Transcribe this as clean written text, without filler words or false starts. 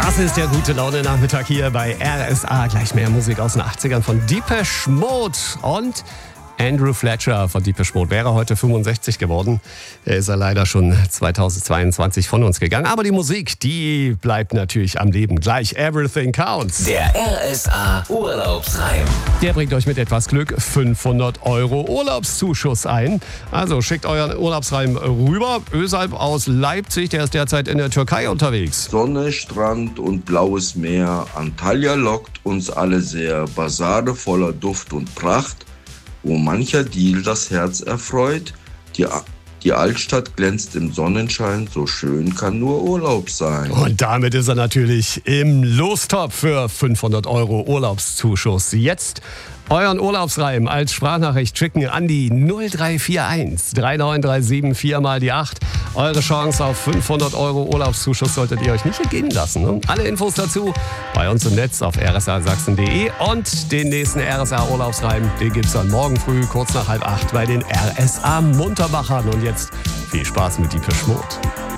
Das ist der gute Laune-Nachmittag hier bei RSA. Gleich mehr Musik aus den 80ern von Depeche Mode. Und Andrew Fletcher von Depeche Mode wäre heute 65 geworden. Er ist leider schon 2022 von uns gegangen. Aber die Musik, die bleibt natürlich am Leben. Gleich Everything Counts. Der RSA Urlaubsreim. Der bringt euch mit etwas Glück 500 € Urlaubszuschuss ein. Also schickt euren Urlaubsreim rüber. Özalp aus Leipzig, der ist derzeit in der Türkei unterwegs. Sonne, Strand und blaues Meer. Antalya lockt uns alle sehr. Basare voller Duft und Pracht, wo mancher Deal das Herz erfreut. Die Altstadt glänzt im Sonnenschein, so schön kann nur Urlaub sein. Und damit ist er natürlich im Lostopf für 500 € Urlaubszuschuss. Jetzt euren Urlaubsreim als Sprachnachricht schicken an die 0341 3937 4 mal die 8. Eure Chance auf 500 € Urlaubszuschuss solltet ihr euch nicht entgehen lassen. Ne? Alle Infos dazu bei uns im Netz auf rsasachsen.de. Und den nächsten RSA-Urlaubsreim, den gibt's dann morgen früh kurz nach 7:30 bei den RSA Munterbachern. Und jetzt viel Spaß mit Depeche Mode.